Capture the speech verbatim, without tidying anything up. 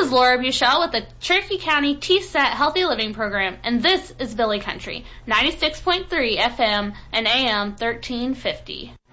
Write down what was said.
is Laura Buchel with the Cherokee County T-SET Healthy Living Program, and this is Billy Country, ninety-six point three F M and A M thirteen fifty.